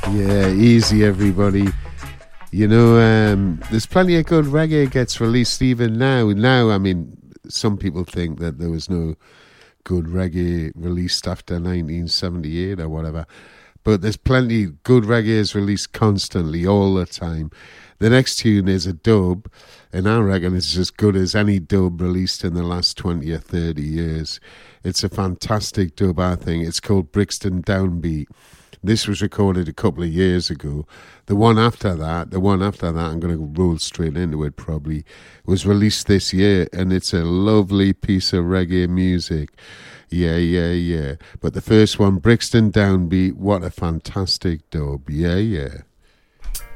Yeah, easy, everybody. You know, there's plenty of good reggae gets released even now. Now, I mean, some people think that there was no good reggae released after 1978 or whatever. But there's plenty good reggae is released constantly, all the time. The next tune is a dub, and I reckon it's as good as any dub released in the last 20 or 30 years. It's a fantastic dub, I think. It's called Brixton Downbeat. This was recorded a couple of years ago. The one after that, I'm going to roll straight into it probably, was released this year, and it's a lovely piece of reggae music. Yeah. But the first one, Brixton Downbeat, what a fantastic dub. Yeah.